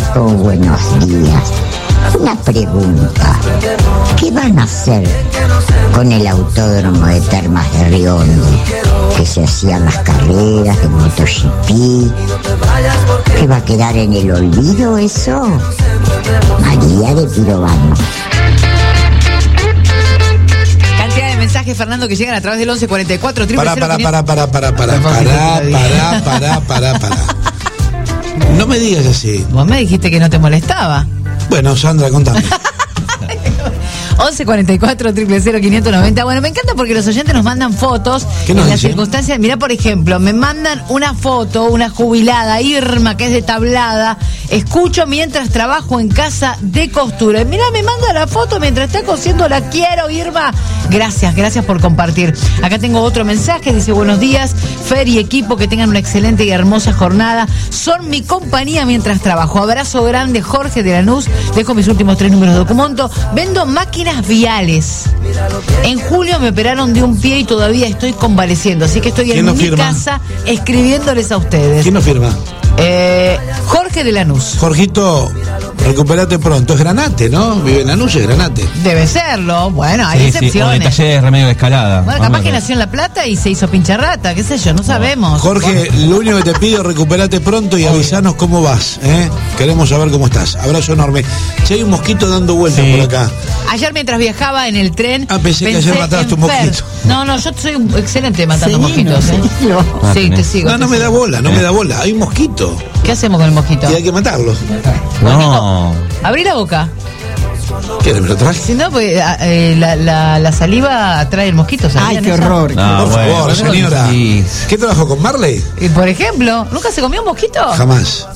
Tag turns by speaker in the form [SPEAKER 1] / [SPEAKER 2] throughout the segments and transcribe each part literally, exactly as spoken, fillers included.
[SPEAKER 1] Ernesto, buenos días. Una pregunta. ¿Qué van a hacer con el autódromo de Termas de Riondo? Que se hacían las carreras de MotoGP. ¿Qué va a quedar en el olvido eso? María de Pirovano.
[SPEAKER 2] Mensajes, Fernando, que llegan a través del once cuarenta y cuatro.
[SPEAKER 3] Pará, pará, pará, pará, pará, pará, pará, pará, pará, pará, pará. No me digas así.
[SPEAKER 2] Vos me dijiste que no te molestaba.
[SPEAKER 3] Bueno, Sandra, contame.
[SPEAKER 2] once cuarenta y cuatro, cero cero cero, quinientos noventa. Bueno, me encanta porque los oyentes nos mandan fotos en las dicen? circunstancias. Mirá, por ejemplo, me mandan una foto, una jubilada, Irma, que es de Tablada. Escucho mientras trabajo en casa de costura. Mirá, me manda la foto mientras está cosiendo. La quiero, Irma. Gracias, gracias por compartir. Acá tengo otro mensaje. Dice, buenos días, Fer y equipo, que tengan una excelente y hermosa jornada. Son mi compañía mientras trabajo. Abrazo grande, Jorge de Lanús. Dejo mis últimos tres números de documento. Vendo máquinas viales. En julio me operaron de un pie y todavía estoy convaleciendo. Así que estoy en mi firma? casa escribiéndoles a ustedes.
[SPEAKER 3] ¿Quién nos firma?
[SPEAKER 2] Eh, Jorge de Lanús.
[SPEAKER 3] Jorgito, recupérate pronto. Es Granate, ¿no? Vive en Lanús, es Granate.
[SPEAKER 2] Debe serlo. Bueno, hay
[SPEAKER 4] sí,
[SPEAKER 2] excepciones.
[SPEAKER 4] Sí, o en taller de remedio de escalada.
[SPEAKER 2] Bueno, capaz que nació en La Plata y se hizo pincharrata, qué sé yo, no sabemos.
[SPEAKER 3] Jorge, lo único que te pido, recupérate pronto y avisanos cómo vas, ¿eh? Queremos saber cómo estás. Abrazo enorme. Si hay un mosquito dando vueltas sí. por acá.
[SPEAKER 2] Ayer mientras viajaba en el tren.
[SPEAKER 3] Ah, pensé, pensé que ayer mataste un mosquito.
[SPEAKER 2] No, no, yo soy un excelente matando sí, mosquitos. ¿eh? Sí,
[SPEAKER 3] ah,
[SPEAKER 2] sí te sigo.
[SPEAKER 3] No,
[SPEAKER 2] te
[SPEAKER 3] no
[SPEAKER 2] sigo.
[SPEAKER 3] me da bola, no me da bola. Hay un mosquito.
[SPEAKER 2] ¿Qué hacemos con el mosquito?
[SPEAKER 3] Y hay que matarlo.
[SPEAKER 4] No.
[SPEAKER 2] Abrí la boca.
[SPEAKER 3] ¿Quieres me lo traes?
[SPEAKER 2] Si no, pues eh, la, la, la saliva atrae el mosquito.
[SPEAKER 1] Ay, qué
[SPEAKER 2] eso?
[SPEAKER 1] horror.
[SPEAKER 4] No,
[SPEAKER 3] por
[SPEAKER 4] bueno,
[SPEAKER 3] favor, señora. Sí. ¿Qué trabajó con Marley?
[SPEAKER 2] Y por ejemplo, ¿nunca se comió un mosquito?
[SPEAKER 3] Jamás.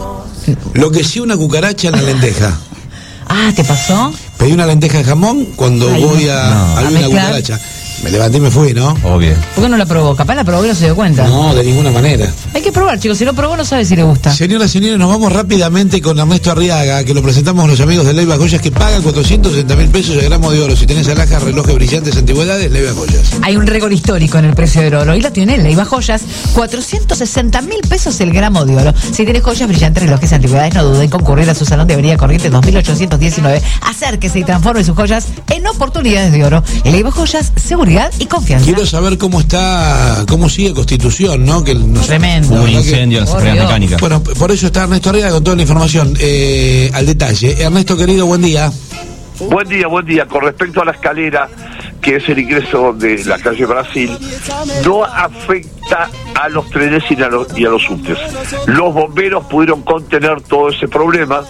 [SPEAKER 3] Lo que sí, una cucaracha en la lenteja.
[SPEAKER 2] Ah, ¿te pasó?
[SPEAKER 3] Pedí una lenteja de jamón cuando Ay, voy a, no. a, a una cucaracha. Me levanté y me fui, ¿no?
[SPEAKER 4] Obvio.
[SPEAKER 2] ¿Por qué no la probó? Capaz la probó y no se dio cuenta.
[SPEAKER 3] No, de ninguna manera.
[SPEAKER 2] Hay que probar, chicos. Si lo probó, no sabe si le gusta.
[SPEAKER 3] Señoras y señores, nos vamos rápidamente con Ernesto Arriaga, que lo presentamos a los amigos de Leiva Joyas, que pagan cuatrocientos sesenta mil pesos el gramo de oro. Si tenés alhajas, relojes brillantes, antigüedades, Leiva Joyas.
[SPEAKER 2] Hay un récord histórico en el precio del oro. Y lo tiene Leiva Joyas, cuatrocientos sesenta mil pesos el gramo de oro. Si tenés joyas, brillantes, relojes, antigüedades, no duden en concurrir a su salón de Avenida Corrientes dos mil ochocientos diecinueve. Acérquese y transforme sus joyas en oportunidades de oro. Leiva Joyas, seguridad y confianza.
[SPEAKER 3] Quiero saber cómo está, cómo sigue Constitución, ¿no? Que nos,
[SPEAKER 2] Tremendo.
[SPEAKER 4] Hubo un incendio en la Secretaría Mecánica.
[SPEAKER 3] Bueno, por eso está Ernesto Arriaga con toda la información eh, al detalle. Ernesto, querido, buen día.
[SPEAKER 5] Buen día, buen día. Con respecto a la escalera, que es el ingreso de la calle Brasil, no afecta a los trenes y a los, y a los subtes. Los bomberos pudieron contener todo ese problema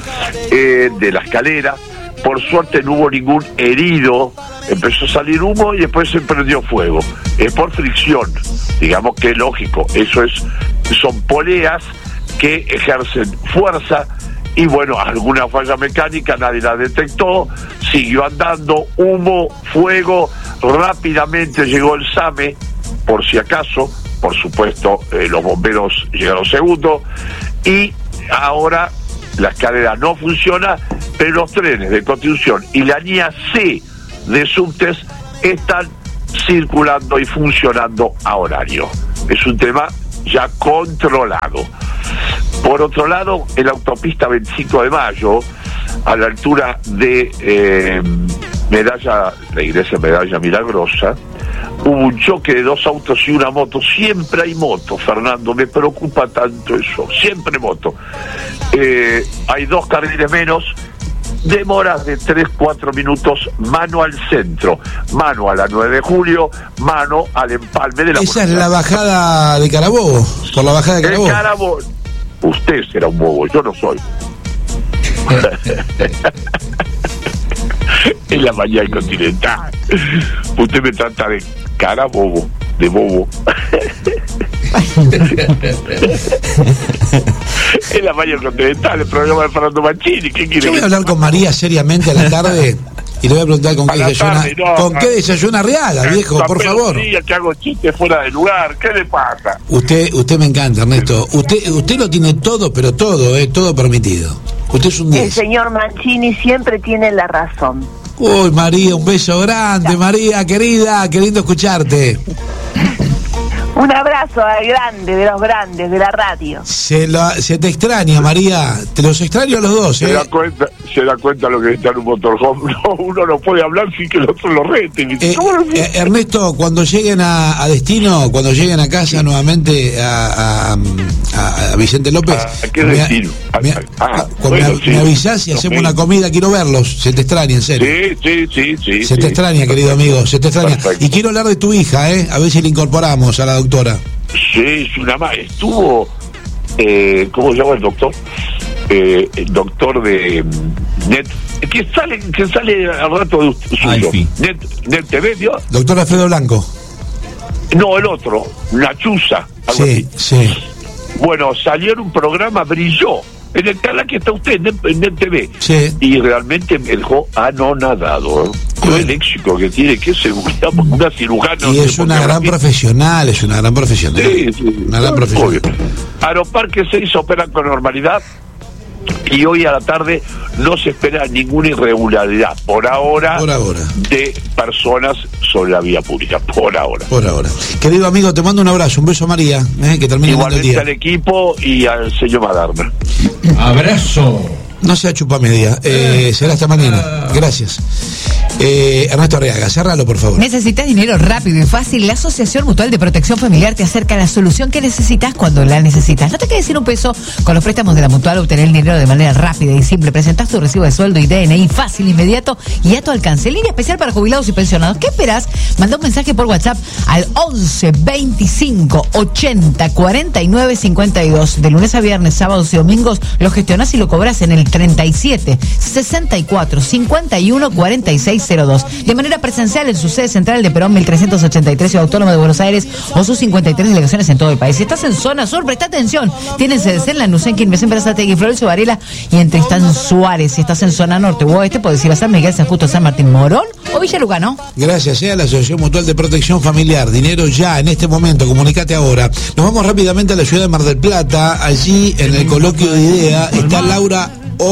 [SPEAKER 5] eh, de la escalera. Por suerte no hubo ningún herido. Empezó a salir humo y después se prendió fuego. Es por fricción, digamos que es lógico. Eso es, son poleas que ejercen fuerza y bueno, alguna falla mecánica, nadie la detectó, siguió andando, humo, fuego, rápidamente llegó el SAME, por si acaso, por supuesto, eh, los bomberos llegaron segundo, y ahora la escalera no funciona, pero los trenes de Constitución y la línea C de subtes están circulando y funcionando a horario. Es un tema ya controlado. Por otro lado, en la autopista veinticinco de mayo, a la altura de eh, Medalla, la iglesia Medalla Milagrosa, hubo un choque de dos autos y una moto. Siempre hay moto, Fernando, me preocupa tanto eso, siempre moto. Eh, hay dos carriles menos, demoras de tres a cuatro minutos, mano al centro, mano a la nueve de julio, mano al empalme de la...
[SPEAKER 3] Esa es la bajada de Carabobo, por la bajada de Carabobo.
[SPEAKER 5] El Carabobo. Usted será un bobo, yo no soy. En la mañana continental. Usted me trata de cara bobo, de bobo. En la mañana continental, el programa de Fernando Mancini. ¿Qué quiere?
[SPEAKER 3] Yo voy a hablar con María seriamente a la tarde y le voy a preguntar con qué desayuna. Tarde, no, ¿Con no, qué desayuna Arriaga, viejo? Por favor.
[SPEAKER 5] Día que hago chistes fuera de lugar, ¿qué le pasa?
[SPEAKER 3] Usted, usted me encanta, Ernesto. Usted, usted lo tiene todo, pero todo, eh, todo permitido. Usted es un diez.
[SPEAKER 6] El señor Mancini siempre tiene la razón.
[SPEAKER 3] Uy, María, un beso grande, María, querida, qué lindo escucharte.
[SPEAKER 6] Un abrazo al grande, de los grandes, de la radio.
[SPEAKER 3] Se, la, se te extraña, María. Te los extraño a los dos, ¿eh?
[SPEAKER 5] Se da cuenta, se da cuenta lo que está en un motorhome. No, uno no puede hablar sin que el otro lo rete.
[SPEAKER 3] Eh, eh, Ernesto, cuando lleguen a, a destino, cuando lleguen a casa sí. nuevamente a, a, a, a Vicente López,
[SPEAKER 5] ¿A qué me, destino?
[SPEAKER 3] Me,
[SPEAKER 5] ah, ah,
[SPEAKER 3] bueno, me, sí. me avisás y no, hacemos sí. una comida. Quiero verlos. Se te extraña, en serio.
[SPEAKER 5] Sí, sí, sí. sí
[SPEAKER 3] se
[SPEAKER 5] sí,
[SPEAKER 3] te extraña,
[SPEAKER 5] sí.
[SPEAKER 3] querido amigo. Se te extraña.
[SPEAKER 5] Perfecto.
[SPEAKER 3] Y quiero hablar de tu hija, ¿eh? A ver si le incorporamos a la doctora.
[SPEAKER 5] Sí, es una más. Estuvo, eh, ¿cómo se llama el doctor? Eh, el doctor de Net, que sale, que sale al rato de suyo. Net, Net T V, ¿dio?
[SPEAKER 3] Doctor Alfredo Blanco.
[SPEAKER 5] No, el otro, Nachuza.
[SPEAKER 3] Sí, así. sí.
[SPEAKER 5] Bueno, salió en un programa, brilló. En el canal que está usted, en Net T V.
[SPEAKER 3] Sí.
[SPEAKER 5] Y realmente me dejó anonadado. ¿eh? Todo el léxico que tiene, que es una cirujana.
[SPEAKER 3] Y es una gran profesional, es una gran profesional.
[SPEAKER 5] Sí, sí.
[SPEAKER 3] Una gran profesional.
[SPEAKER 5] Aeroparque seis operan con normalidad y hoy a la tarde no se espera ninguna irregularidad por ahora,
[SPEAKER 3] por ahora.
[SPEAKER 5] de personas sobre la vía pública, por ahora.
[SPEAKER 3] Por ahora. Querido amigo, te mando un abrazo, un beso María, eh, que termine el día.
[SPEAKER 5] Al equipo y al señor Madarna.
[SPEAKER 4] Abrazo.
[SPEAKER 3] No sea chupa media, eh, será hasta mañana. Gracias. Eh, Ernesto Arriaga, cerralo por favor.
[SPEAKER 2] ¿Necesitas dinero rápido y fácil? La Asociación Mutual de Protección Familiar te acerca a la solución que necesitas cuando la necesitas. No te quedes sin un peso. Con los préstamos de la Mutual obtener el dinero de manera rápida y simple. Presentás tu recibo de sueldo y D N I fácil, inmediato y a tu alcance. Línea especial para jubilados y pensionados. ¿Qué esperás? Manda un mensaje por WhatsApp al once veinticinco ochenta cuarenta y nueve cincuenta y dos. De lunes a viernes, sábados y domingos lo gestionás y lo cobras en el treinta y siete sesenta y cuatro cincuenta y uno cuarenta y seis cero dos. De manera presencial en su sede central de Perón mil trescientos ochenta y tres, Ciudad Autónoma de Buenos Aires, o sus cincuenta y tres delegaciones en todo el país. Si estás en zona sur, presta atención. Tienen sedes en Lanús, Quilmes, Berazategui, Florencio Varela y en Tristán Suárez. Si estás en zona norte o oeste, puedes ir a San Miguel, San Justo, San Martín, Morón o Villa Lugano.
[SPEAKER 3] Gracias eh, a la Asociación Mutual de Protección Familiar. Dinero ya, en este momento, comunicate ahora. Nos vamos rápidamente a la ciudad de Mar del Plata. Allí, en el coloquio de idea, está Laura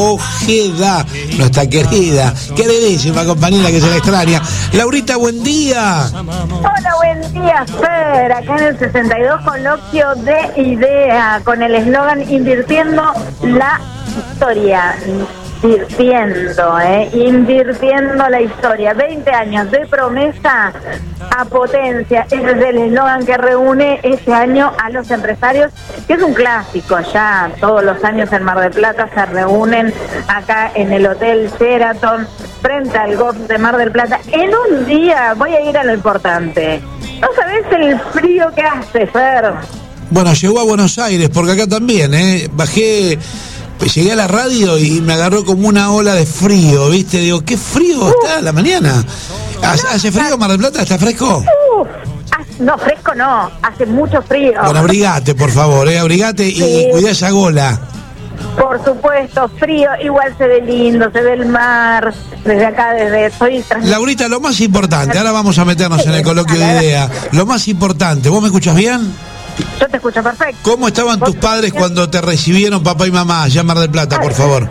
[SPEAKER 3] Ojeda, nuestra querida, queridísima compañera que se la extraña. Laurita, buen día.
[SPEAKER 6] Hola, buen día, Fer. Acá en el sesenta y dos, coloquio de idea, con el eslogan Invirtiendo la Historia. Invirtiendo, ¿eh? Invirtiendo la historia. veinte años de promesa a potencia. Ese es el eslogan que reúne este año a los empresarios, que es un clásico ya. Todos los años en Mar del Plata se reúnen acá en el Hotel Sheraton, frente al golf de Mar del Plata. En un día, voy a ir a lo importante. ¿No sabés el frío que hace, Fer?
[SPEAKER 3] Bueno, llegó a Buenos Aires, porque acá también, ¿eh? Bajé... Llegué a la radio y me agarró como una ola de frío, ¿viste? Digo, qué frío uh, está la mañana. ¿Hace, ¿hace frío Mar del Plata? ¿Está fresco?
[SPEAKER 6] Uh, no, fresco no, hace mucho frío.
[SPEAKER 3] Bueno, abrigate, por favor, ¿eh? Abrigate sí. y cuidá esa gola.
[SPEAKER 6] Por supuesto, frío, igual se ve lindo, se ve el mar, desde acá, desde... Estoy
[SPEAKER 3] Laurita, lo más importante, ahora vamos a meternos sí, en el coloquio de idea. Lo más importante, ¿vos me escuchás bien?
[SPEAKER 6] Yo te escucho perfecto.
[SPEAKER 3] ¿Cómo estaban tus padres cuando te recibieron papá y mamá allá en Mar del Plata, por favor?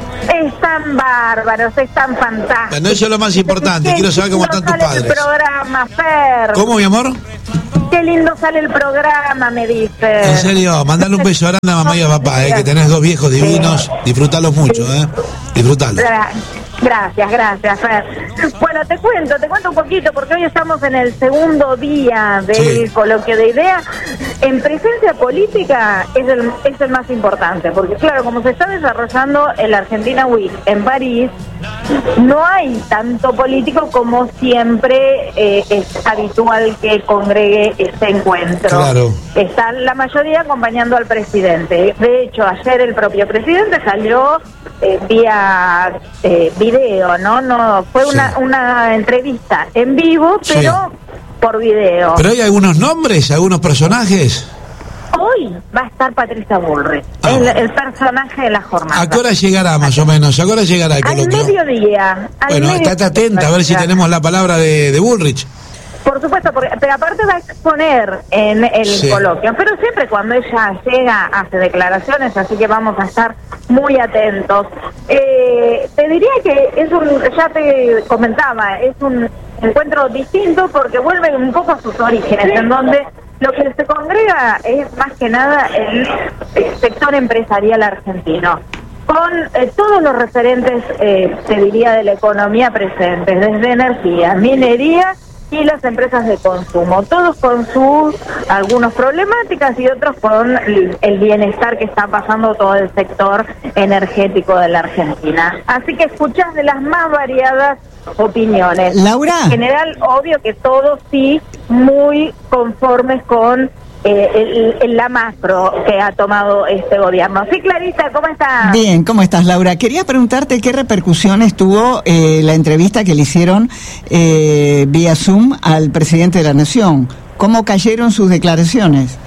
[SPEAKER 6] Están bárbaros, están fantásticos.
[SPEAKER 3] Bueno, eso es lo más importante, quiero saber cómo están tus padres.
[SPEAKER 6] El programa, Fer.
[SPEAKER 3] ¿Cómo, mi amor?
[SPEAKER 6] Qué lindo sale el programa, me dice.
[SPEAKER 3] En serio, mandale un beso grande a mamá y a papá, eh, que tenés dos viejos divinos, disfrutalos mucho, eh. Disfrutalos.
[SPEAKER 6] Gracias, gracias, Fer. Bueno, te cuento, te cuento un poquito, porque hoy estamos en el segundo día del sí. coloquio de ideas. En presencia política es el, es el más importante, porque claro, como se está desarrollando el Argentina Week en París, no hay tanto político como siempre eh, es habitual que congregue este encuentro.
[SPEAKER 3] Claro.
[SPEAKER 6] Están la mayoría acompañando al presidente. De hecho, ayer el propio presidente salió eh, vía eh, video, ¿no? No fue una, sí. una entrevista en vivo, pero sí. por video.
[SPEAKER 3] ¿Pero hay algunos nombres, algunos personajes?
[SPEAKER 6] Hoy va a estar Patricia Bullrich, ah. el, el personaje de la jornada.
[SPEAKER 3] ¿A qué hora llegará más o menos? ¿A qué hora llegará el coloquio?
[SPEAKER 6] Al mediodía. Al
[SPEAKER 3] bueno,
[SPEAKER 6] mediodía.
[SPEAKER 3] estate atenta a ver si tenemos la palabra de, de Bullrich.
[SPEAKER 6] Por supuesto, porque, pero aparte va a exponer en el sí. coloquio, pero siempre cuando ella llega hace declaraciones, así que vamos a estar muy atentos. Eh, te diría que es un, ya te comentaba, es un encuentro distinto porque vuelve un poco a sus orígenes, en donde lo que se congrega es más que nada el, el sector empresarial argentino, con eh, todos los referentes, eh, te diría, de la economía presentes, desde energía, minería y las empresas de consumo, todos con sus algunas problemáticas y otros con el, el bienestar que está pasando todo el sector energético de la Argentina. Así que escuchás de las más variadas opiniones.
[SPEAKER 7] Laura.
[SPEAKER 6] En general, obvio que todos sí muy conformes con eh, el, el, la macro que ha tomado este gobierno. Sí, Clarita, ¿cómo estás?
[SPEAKER 7] Bien, ¿cómo estás, Laura? Quería preguntarte qué repercusiones tuvo eh, la entrevista que le hicieron eh, vía Zoom al presidente de la Nación. ¿Cómo cayeron sus declaraciones?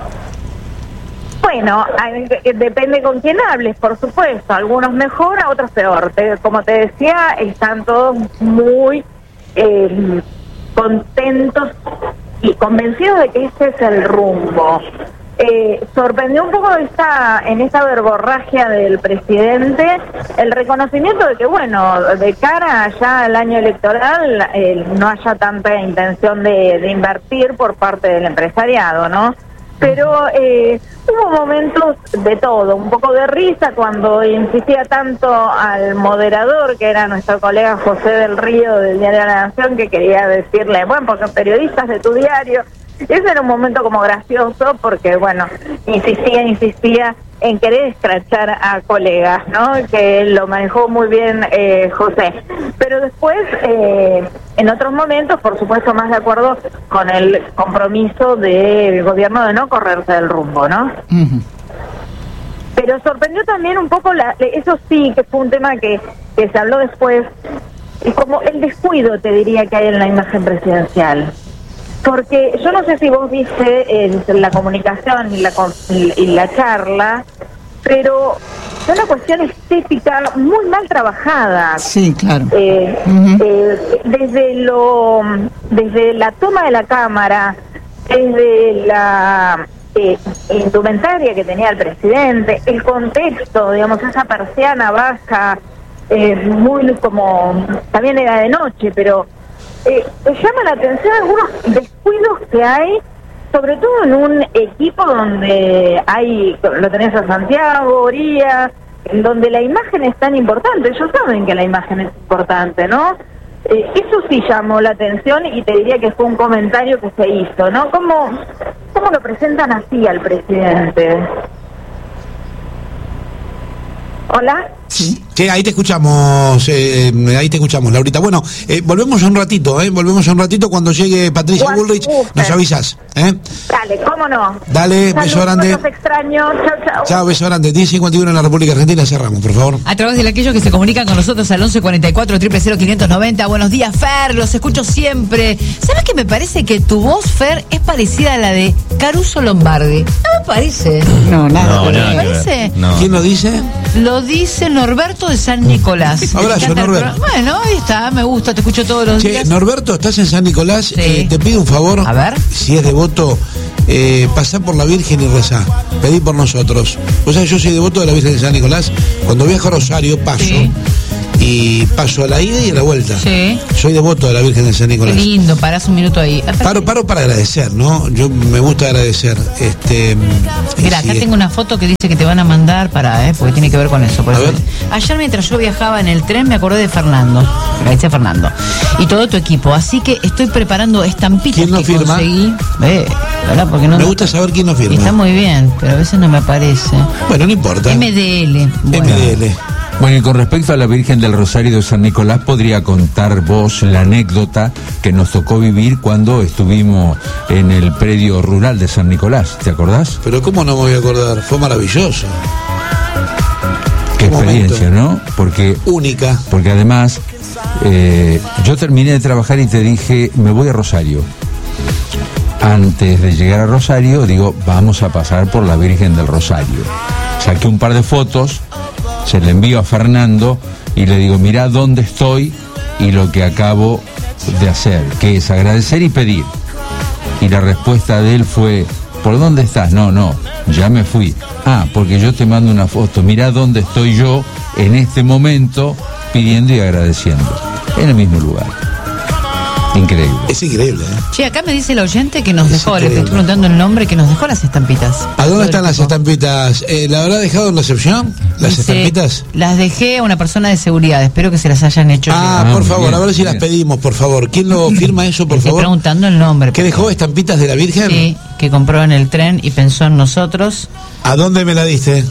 [SPEAKER 6] Bueno, depende con quién hables, por supuesto. Algunos mejor, a otros peor. Te, como te decía, están todos muy eh, contentos y convencidos de que este es el rumbo. Eh, sorprendió un poco esta en esta verborragia del presidente el reconocimiento de que, bueno, de cara ya al año electoral eh, no haya tanta intención de, de invertir por parte del empresariado, ¿no? Pero eh, hubo momentos de todo, un poco de risa cuando insistía tanto al moderador, que era nuestro colega José del Río del Diario de la Nación, que quería decirle, bueno, porque periodistas de tu diario. Ese era un momento como gracioso porque, bueno, insistía, insistía en querer escrachar a colegas, ¿no? Que lo manejó muy bien eh, José. Pero después, eh, en otros momentos, por supuesto, más de acuerdo con el compromiso del gobierno de no correrse del rumbo, ¿no? Uh-huh. Pero sorprendió también un poco, la, eso sí, que fue un tema que, que se habló después, y como el descuido, te diría, que hay en la imagen presidencial. Porque yo no sé si vos viste en la comunicación y la, y la charla, pero es una cuestión estética muy mal trabajada.
[SPEAKER 7] Sí, claro.
[SPEAKER 6] Eh, uh-huh. eh, desde lo, desde la toma de la cámara, desde la eh, indumentaria que tenía el presidente, el contexto, digamos, esa persiana baja, eh, muy como, también era de noche, pero Eh, llama la atención algunos descuidos que hay, sobre todo en un equipo donde hay, lo tenés a Santiago, Oría, en donde la imagen es tan importante. Ellos saben que la imagen es importante, ¿no? Eh, eso sí llamó la atención y te diría que fue un comentario que se hizo, ¿no? ¿Cómo, cómo lo presentan así al presidente? ¿Hola?
[SPEAKER 3] Sí. Sí, ahí te escuchamos, eh, ahí te escuchamos, Laurita. Bueno, eh, volvemos un ratito, ¿eh? Volvemos un ratito cuando llegue Patricia
[SPEAKER 6] Juan
[SPEAKER 3] Bullrich,
[SPEAKER 6] Buster.
[SPEAKER 3] nos avisas, ¿eh?
[SPEAKER 6] Dale, ¿cómo no?
[SPEAKER 3] Dale,
[SPEAKER 6] Salud,
[SPEAKER 3] beso grande.
[SPEAKER 6] Los extraño, chao, chao.
[SPEAKER 3] Chao, beso grande. diez cincuenta y uno en la República Argentina, cerramos, por favor.
[SPEAKER 2] A través de aquellos que se comunican con nosotros al once cuarenta y cuatro, cero cero, quinientos noventa. Buenos días, Fer, los escucho siempre. ¿Sabes que me parece que tu voz, Fer, es parecida a la de Caruso Lombardi? No me parece.
[SPEAKER 7] No, nada.
[SPEAKER 2] ¿No,
[SPEAKER 7] no,
[SPEAKER 2] ¿Me parece?
[SPEAKER 3] No. ¿Quién lo dice?
[SPEAKER 2] Lo dice Norberto de San Nicolás.
[SPEAKER 3] Abrazo, Norberto.
[SPEAKER 2] Bueno, ahí está, me gusta, te escucho todos los
[SPEAKER 3] che,
[SPEAKER 2] días.
[SPEAKER 3] Norberto, estás en San Nicolás,
[SPEAKER 2] Sí.
[SPEAKER 3] eh, te pido un favor.
[SPEAKER 2] A ver.
[SPEAKER 3] Si es devoto, eh, pasá por la Virgen y rezá. Pedí por nosotros. O sea, yo soy devoto de la Virgen de San Nicolás. Cuando viajo a Rosario, paso.
[SPEAKER 2] Sí.
[SPEAKER 3] Y paso a la ida y a la vuelta.
[SPEAKER 2] Sí.
[SPEAKER 3] Soy devoto de la Virgen de San
[SPEAKER 2] Qué
[SPEAKER 3] Nicolás.
[SPEAKER 2] lindo, parás un minuto ahí.
[SPEAKER 3] Paro, paro para agradecer, ¿no? Yo me gusta agradecer. Este,
[SPEAKER 2] Mira,
[SPEAKER 3] sí,
[SPEAKER 2] acá
[SPEAKER 3] es-
[SPEAKER 2] tengo una foto que dice que te van a mandar para, ¿eh? Porque tiene que ver con eso. Por
[SPEAKER 3] A
[SPEAKER 2] eso.
[SPEAKER 3] ver.
[SPEAKER 2] Ayer mientras yo viajaba en el tren me acordé de Fernando, dice Fernando, y todo tu equipo. Así que estoy preparando estampitas
[SPEAKER 3] ¿Quién lo
[SPEAKER 2] que
[SPEAKER 3] firma?
[SPEAKER 2] conseguí. Eh, ¿verdad? Porque no,
[SPEAKER 3] Me gusta saber quién nos
[SPEAKER 2] y
[SPEAKER 3] firma.
[SPEAKER 2] está muy bien, pero a veces no me aparece.
[SPEAKER 3] Bueno, no importa.
[SPEAKER 2] M D L. Bueno.
[SPEAKER 3] M D L.
[SPEAKER 4] Bueno, y con respecto a la Virgen del Rosario de San Nicolás, podría contar vos la anécdota que nos tocó vivir cuando estuvimos en el predio rural de San Nicolás, ¿te acordás?
[SPEAKER 3] Pero ¿cómo no me voy a acordar? Fue maravilloso.
[SPEAKER 4] Qué
[SPEAKER 3] Qué
[SPEAKER 4] experiencia,
[SPEAKER 3] momento.
[SPEAKER 4] ¿no? Porque,
[SPEAKER 3] Única.
[SPEAKER 4] porque además, eh, yo terminé de trabajar y te dije, me voy a Rosario. Antes de llegar a Rosario, digo, vamos a pasar por la Virgen del Rosario. Saqué un par de fotos, se le envío a Fernando y le digo, mirá dónde estoy y lo que acabo de hacer, que es agradecer y pedir. Y la respuesta de él fue, ¿por dónde estás? No, no, ya me fui. Ah, porque yo te mando una foto, mirá dónde estoy yo en este momento pidiendo y agradeciendo, en el mismo lugar. Increíble.
[SPEAKER 3] Es increíble, ¿eh?
[SPEAKER 2] Sí, acá me dice el oyente que nos
[SPEAKER 3] Es
[SPEAKER 2] dejó, le
[SPEAKER 3] increíble.
[SPEAKER 2] estoy preguntando el nombre, que nos dejó las estampitas.
[SPEAKER 3] ¿A dónde
[SPEAKER 2] Todo
[SPEAKER 3] están
[SPEAKER 2] el
[SPEAKER 3] las
[SPEAKER 2] equipo.
[SPEAKER 3] estampitas? Eh, ¿La habrá dejado en recepción? ¿Las
[SPEAKER 2] Dice,
[SPEAKER 3] estampitas?
[SPEAKER 2] las dejé a una persona de seguridad, espero que se las hayan hecho
[SPEAKER 3] Ah,
[SPEAKER 2] llegar.
[SPEAKER 3] por
[SPEAKER 4] muy
[SPEAKER 3] favor,
[SPEAKER 4] bien,
[SPEAKER 3] a ver si
[SPEAKER 4] muy
[SPEAKER 3] las
[SPEAKER 4] bien.
[SPEAKER 3] pedimos, por favor. ¿Quién lo firma eso, por
[SPEAKER 2] Estoy
[SPEAKER 3] favor?
[SPEAKER 2] preguntando el nombre.
[SPEAKER 3] ¿Qué dejó? ¿Estampitas de la Virgen?
[SPEAKER 2] Sí, que compró en el tren y pensó en nosotros.
[SPEAKER 3] ¿A dónde me la diste?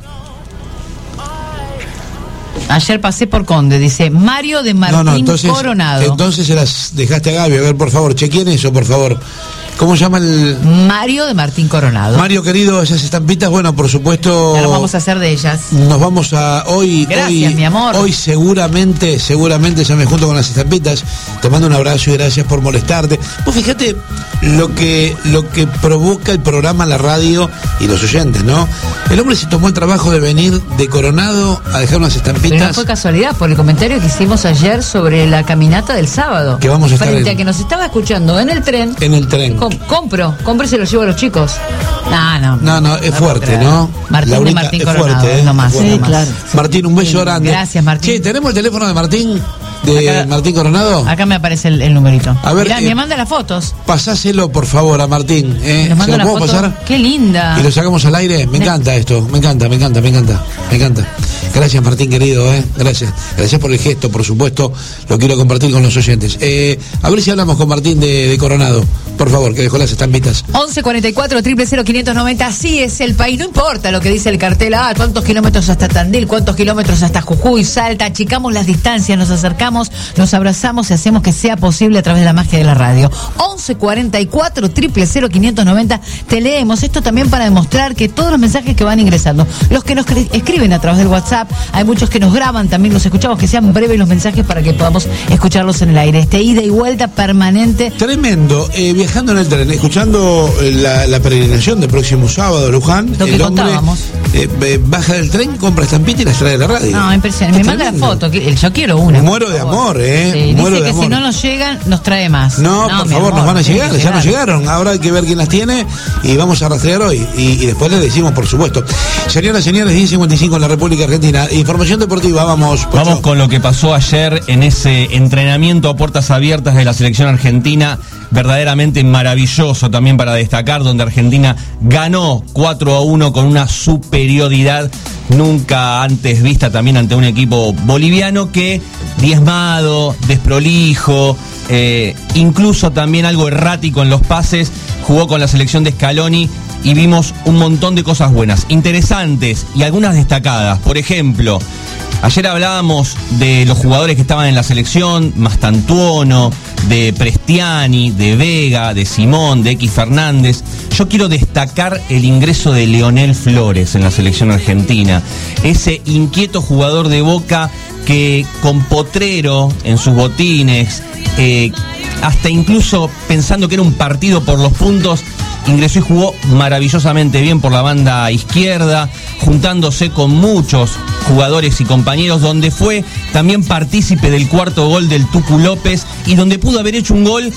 [SPEAKER 2] Ayer pasé por Conde, dice Mario de Martín
[SPEAKER 3] no, no, entonces,
[SPEAKER 2] Coronado.
[SPEAKER 3] entonces se las dejaste a Gaby. A ver, por favor, chequeen eso, por favor. ¿Cómo se llama el...?
[SPEAKER 2] Mario de Martín Coronado.
[SPEAKER 3] Mario, querido, esas estampitas, bueno, por supuesto...
[SPEAKER 2] Ya nos vamos a hacer de ellas.
[SPEAKER 3] Nos vamos a hoy,
[SPEAKER 2] Gracias,
[SPEAKER 3] hoy,
[SPEAKER 2] mi amor.
[SPEAKER 3] hoy seguramente, seguramente ya me junto con las estampitas. Te mando un abrazo y gracias por molestarte. Vos fíjate lo que, lo que provoca el programa, la radio y los oyentes, ¿no? El hombre se tomó el trabajo de venir de Coronado a dejar unas
[SPEAKER 2] Pero no
[SPEAKER 3] estampitas.
[SPEAKER 2] fue casualidad, por el comentario que hicimos ayer sobre la caminata del sábado.
[SPEAKER 3] Que vamos a estar
[SPEAKER 2] Frente
[SPEAKER 3] en-
[SPEAKER 2] a que nos estaba escuchando en el tren.
[SPEAKER 3] En el tren.
[SPEAKER 2] Com- compro, compro y se los llevo a los chicos. No, no.
[SPEAKER 3] No, no, es
[SPEAKER 2] puedo
[SPEAKER 3] fuerte,
[SPEAKER 2] creer.
[SPEAKER 3] ¿no?
[SPEAKER 2] Martín
[SPEAKER 3] Laurita,
[SPEAKER 2] de Martín
[SPEAKER 3] es
[SPEAKER 2] Coronado,
[SPEAKER 3] fuerte, ¿eh?
[SPEAKER 2] no más.
[SPEAKER 3] Es fuerte.
[SPEAKER 2] no más.
[SPEAKER 7] claro.
[SPEAKER 3] Martín, un beso grande.
[SPEAKER 2] Gracias, Martín.
[SPEAKER 3] Che, ¿tenemos el teléfono de Martín? ¿De
[SPEAKER 2] Acá-
[SPEAKER 3] Martín Coronado?
[SPEAKER 2] Acá me aparece el, el numerito.
[SPEAKER 3] A ver,
[SPEAKER 2] Mirá,
[SPEAKER 3] eh,
[SPEAKER 2] me manda las fotos.
[SPEAKER 3] Pasáselo, por favor, a Martín. ¿eh?
[SPEAKER 2] Nos
[SPEAKER 3] ¿Se
[SPEAKER 2] manda
[SPEAKER 3] lo
[SPEAKER 2] una
[SPEAKER 3] puedo
[SPEAKER 2] foto.
[SPEAKER 3] pasar?
[SPEAKER 2] Qué linda.
[SPEAKER 3] Y lo sacamos al aire. Me
[SPEAKER 2] Ne-
[SPEAKER 3] encanta esto. Me encanta, me encanta, me encanta. Me encanta. Gracias, Martín, querido. ¿eh? Gracias. Gracias por el gesto, por supuesto. Lo quiero compartir con los oyentes. Eh, a ver si hablamos con Martín de, de Coronado. Por favor, que dejó las estampitas.
[SPEAKER 2] once cuarenta y cuatro, cero cero, quinientos noventa, así es el país, no importa lo que dice el cartel, ah, cuántos kilómetros hasta Tandil, cuántos kilómetros hasta Jujuy, Salta, achicamos las distancias, nos acercamos, nos abrazamos y hacemos que sea posible a través de la magia de la radio. once cuarenta y cuatro, cero cero, quinientos noventa, te leemos, esto también para demostrar que todos los mensajes que van ingresando, los que nos cre- escriben a través del WhatsApp, hay muchos que nos graban, también los escuchamos, que sean breves los mensajes para que podamos escucharlos en el aire, este ida y vuelta permanente.
[SPEAKER 3] Tremendo. Eh, viajando en el tren, escuchando eh, la, la peregrinación del próximo sábado, Luján.
[SPEAKER 2] Lo que
[SPEAKER 3] el hombre
[SPEAKER 2] contábamos.
[SPEAKER 3] eh, eh, baja del tren, compra estampitas y las trae a la radio.
[SPEAKER 2] No, impresionante. Me
[SPEAKER 3] Es
[SPEAKER 2] manda la
[SPEAKER 3] tremendo.
[SPEAKER 2] foto. que- Yo quiero una.
[SPEAKER 3] Muero
[SPEAKER 2] por
[SPEAKER 3] de
[SPEAKER 2] favor.
[SPEAKER 3] amor, ¿eh?
[SPEAKER 2] Sí,
[SPEAKER 3] Muero
[SPEAKER 2] dice
[SPEAKER 3] de
[SPEAKER 2] que si
[SPEAKER 3] amor.
[SPEAKER 2] no nos llegan, nos trae más.
[SPEAKER 3] No, por
[SPEAKER 2] mi
[SPEAKER 3] favor,
[SPEAKER 2] amor,
[SPEAKER 3] nos van a
[SPEAKER 2] tiene
[SPEAKER 3] llegar,
[SPEAKER 2] que
[SPEAKER 3] ya nos
[SPEAKER 2] llegar.
[SPEAKER 3] llegaron. Ahora hay que ver quién las tiene y vamos a rastrear hoy. Y, y después les decimos, por supuesto. Señoras y señores, diez cincuenta y cinco en la República Argentina. Información deportiva, vamos. Pocho.
[SPEAKER 8] Vamos con lo que pasó ayer en ese entrenamiento a puertas abiertas de la selección argentina, verdaderamente maravilloso también para destacar, donde Argentina ganó cuatro a uno con una superioridad nunca antes vista también ante un equipo boliviano que, diezmado, desprolijo, eh, incluso también algo errático en los pases, jugó con la selección de Scaloni y vimos un montón de cosas buenas, interesantes y algunas destacadas. Por ejemplo, ayer hablábamos de los jugadores que estaban en la selección, Mastantuono, de Prestiani, de Vega, de Simón, de X Fernández. Yo quiero destacar el ingreso de Leonel Flores en la selección argentina, ese inquieto jugador de Boca que con Potrero en sus botines, eh, hasta incluso pensando que era un partido por los puntos, ingresó y jugó maravillosamente bien por la banda izquierda, juntándose con muchos jugadores y compañeros, donde fue también partícipe del cuarto gol del Tucu López y donde pudo haber hecho un gol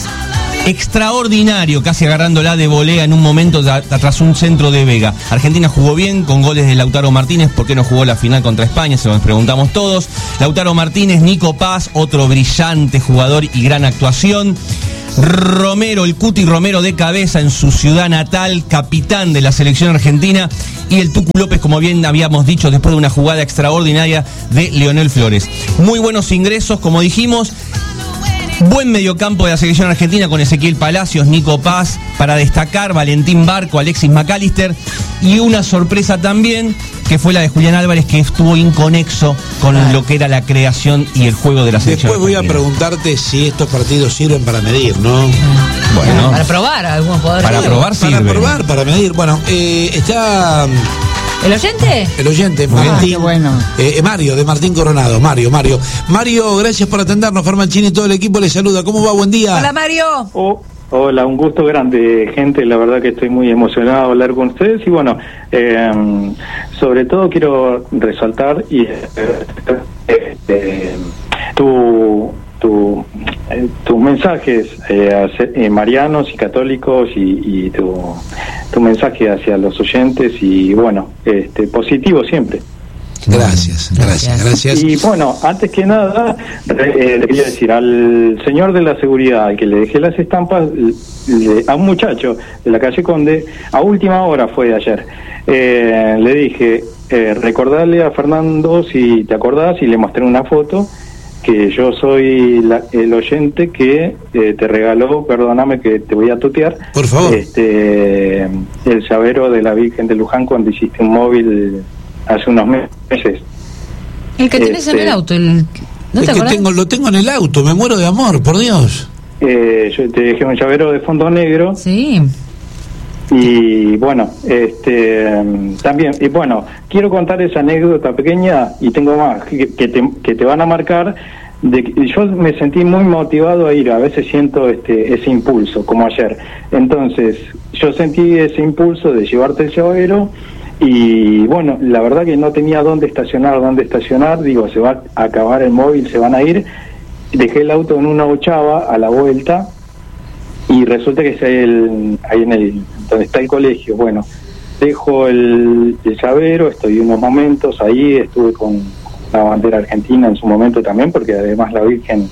[SPEAKER 8] extraordinario, casi agarrándola de volea en un momento da- tras un centro de Vega. Argentina jugó bien con goles de Lautaro Martínez. ¿Por qué no jugó la final contra España? Se nos preguntamos todos. Lautaro Martínez, Nico Paz, otro brillante jugador y gran actuación. Romero, el Cuti Romero de cabeza en su ciudad natal, capitán de la selección argentina, y el Tucu López, como bien habíamos dicho, después de una jugada extraordinaria de Leonel Flores. Muy buenos ingresos, como dijimos. Buen mediocampo de la selección argentina con Ezequiel Palacios, Nico Paz, para destacar, Valentín Barco, Alexis McAllister, y una sorpresa también, que fue la de Julián Álvarez, que estuvo inconexo con
[SPEAKER 2] Ah.
[SPEAKER 8] lo que era la creación y el juego de la selección
[SPEAKER 3] Después voy a
[SPEAKER 8] argentina.
[SPEAKER 3] preguntarte si estos partidos sirven para medir, ¿no?
[SPEAKER 8] Bueno,
[SPEAKER 2] Para probar a algunos jugadores.
[SPEAKER 8] Para probar
[SPEAKER 3] Para
[SPEAKER 8] sirven.
[SPEAKER 3] probar, para medir. Bueno, eh, está
[SPEAKER 2] ¿El oyente?
[SPEAKER 3] el oyente,
[SPEAKER 7] Ah,
[SPEAKER 3] Martín.
[SPEAKER 7] qué bueno.
[SPEAKER 3] eh, Mario, de Martín Coronado. Mario, Mario. Mario, gracias por atendernos. Farmanchini y todo el equipo le saluda. ¿Cómo va? Buen día.
[SPEAKER 2] Hola, Mario.
[SPEAKER 9] Oh, hola, un gusto grande, gente. La verdad que estoy muy emocionado de hablar con ustedes. Y bueno, eh, sobre todo quiero resaltar y eh, eh, tu, tu, eh, tus mensajes eh, hacia- eh, marianos y católicos y, y tu, tu mensaje hacia los oyentes y bueno, este positivo siempre.
[SPEAKER 3] Gracias, gracias, gracias.
[SPEAKER 9] Y bueno, antes que nada, eh, le quería decir al señor de la seguridad, al que le dejé las estampas, le, a un muchacho de la calle Conde, a última hora fue ayer, eh, le dije, eh, recordarle a Fernando, si te acordás, y le mostré una foto, que yo soy la, el oyente que eh, te regaló, perdóname que te voy a tutear,
[SPEAKER 3] por favor,
[SPEAKER 9] este, el llavero de la Virgen de Luján cuando hiciste un móvil hace unos meses.
[SPEAKER 2] El que tenés
[SPEAKER 9] este,
[SPEAKER 2] en el auto, el, ¿no te
[SPEAKER 3] es que tengo, lo tengo en el auto, me muero de amor, por Dios.
[SPEAKER 9] Eh, yo te dejé un llavero de fondo negro.
[SPEAKER 2] Sí.
[SPEAKER 9] Y bueno, este también, y bueno, quiero contar esa anécdota pequeña y tengo más que, que, te, que te van a marcar. De que yo me sentí muy motivado a ir, a veces siento este ese impulso, como ayer. Entonces, yo sentí ese impulso de llevarte el llavero y bueno, la verdad que no tenía dónde estacionar, dónde estacionar, digo, se va a acabar el móvil, se van a ir. Dejé el auto en una ochava a la vuelta y resulta que es el, ahí en el donde está el colegio. Bueno, dejo el, el llavero, estoy unos momentos ahí, estuve con la bandera argentina en su momento también, porque además la Virgen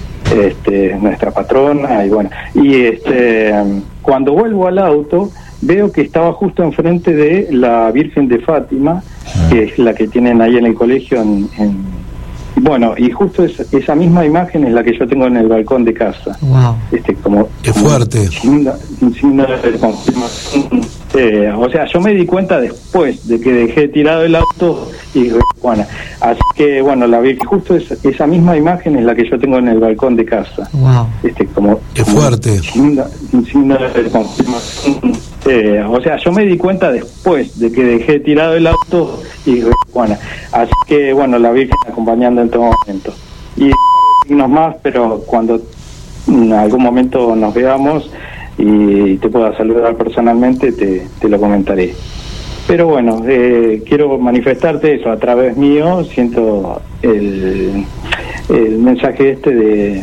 [SPEAKER 9] este, es nuestra patrona, y bueno, y este cuando vuelvo al auto veo que estaba justo enfrente de la Virgen de Fátima, que es la que tienen ahí en el colegio en, en bueno, y justo es, esa misma imagen es la que yo tengo en el balcón de casa.
[SPEAKER 2] Wow.
[SPEAKER 9] Este, como,
[SPEAKER 3] qué fuerte.
[SPEAKER 9] Signo, signo de confirmación. Eh, o sea, yo me di cuenta después de que dejé tirado el auto y bueno, así que bueno, la vi justo es, esa misma imagen es la que yo tengo en el balcón de casa.
[SPEAKER 2] Wow.
[SPEAKER 9] Este, como,
[SPEAKER 3] qué fuerte.
[SPEAKER 9] Signo, signo de confirmación. Eh, o sea, yo me di cuenta después de que dejé tirado el auto y bueno, así que bueno, la Virgen acompañando en todo momento. Y signos más, pero cuando en algún momento nos veamos y te pueda saludar personalmente, te, te lo comentaré. Pero bueno, eh, quiero manifestarte eso a través mío, siento el, el mensaje este de,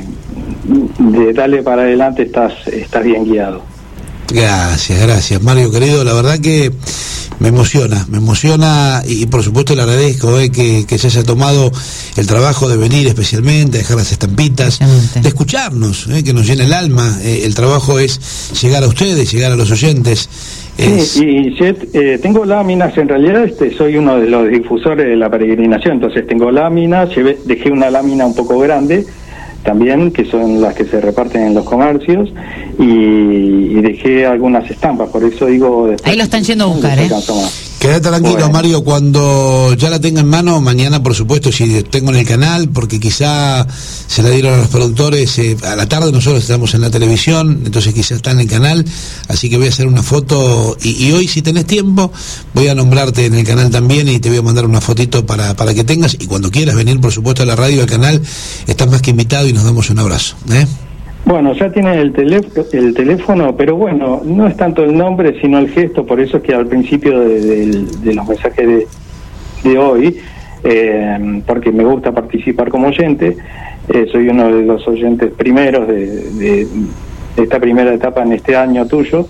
[SPEAKER 9] de dale para adelante, estás, estás bien guiado.
[SPEAKER 3] Gracias, gracias, Mario querido, la verdad que me emociona, me emociona y, y por supuesto le agradezco eh, que, que se haya tomado el trabajo de venir especialmente, dejar las estampitas, de escucharnos, eh, que nos llena el alma. Eh, el trabajo es llegar a ustedes, llegar a los oyentes. Es...
[SPEAKER 9] Sí, y Jet, eh, tengo láminas, en realidad este soy uno de los difusores de la peregrinación, entonces tengo láminas, llevé, dejé una lámina un poco grande también, que son las que se reparten en los comercios, y, y dejé algunas estampas, por eso digo...
[SPEAKER 2] Ahí lo están yendo a buscar, ¿eh?
[SPEAKER 3] Quédate tranquilo, bueno. Mario, cuando ya la tenga en mano, mañana, por supuesto, si tengo en el canal, porque quizá se la dieron a los productores, eh, a la tarde nosotros estamos en la televisión, entonces quizá está en el canal, así que voy a hacer una foto, y, y hoy, si tenés tiempo, voy a nombrarte en el canal también, y te voy a mandar una fotito para, para que tengas, y cuando quieras venir, por supuesto, a la radio, al canal, estás más que invitado y nos damos un abrazo, ¿eh?
[SPEAKER 9] Bueno, ya tiene el, teléfono, el teléfono, pero bueno, no es tanto el nombre, sino el gesto, por eso es que al principio de, de, de los mensajes de, de hoy, eh, porque me gusta participar como oyente, eh, soy uno de los oyentes primeros de, de, de esta primera etapa en este año tuyo,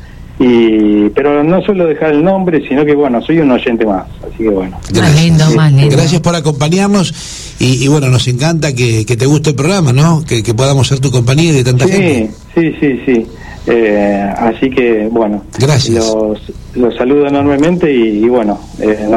[SPEAKER 9] y pero no suelo dejar el nombre, sino que bueno, soy un oyente más, así que bueno.
[SPEAKER 2] Más lindo, más lindo.
[SPEAKER 3] Gracias por acompañarnos y, y bueno, nos encanta que, que te guste el programa, ¿no? Que, que podamos ser tu compañía y de tanta
[SPEAKER 9] sí,
[SPEAKER 3] gente.
[SPEAKER 9] Sí, sí, sí, eh, así que bueno,
[SPEAKER 3] gracias.
[SPEAKER 9] Los, los saludo enormemente y, y bueno, eh,